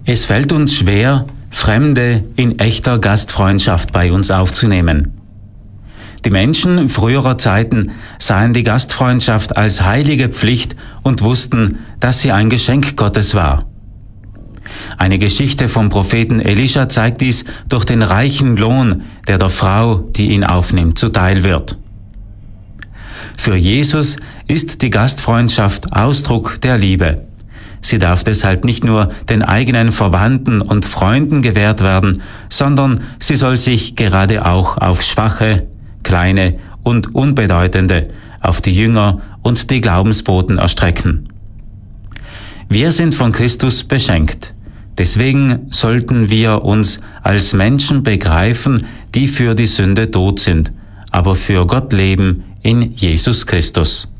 Es fällt uns schwer, Fremde in echter Gastfreundschaft bei uns aufzunehmen. Die Menschen früherer Zeiten sahen die Gastfreundschaft als heilige Pflicht und wussten, dass sie ein Geschenk Gottes war. Eine Geschichte vom Propheten Elisha zeigt dies durch den reichen Lohn, der Frau, die ihn aufnimmt, zuteil wird. Für Jesus ist die Gastfreundschaft Ausdruck der Liebe. Sie darf deshalb nicht nur den eigenen Verwandten und Freunden gewährt werden, sondern sie soll sich gerade auch auf Schwache, Kleine und Unbedeutende, auf die Jünger und die Glaubensboten erstrecken. Wir sind von Christus beschenkt. Deswegen sollten wir uns als Menschen begreifen, die für die Sünde tot sind, aber für Gott leben in Jesus Christus.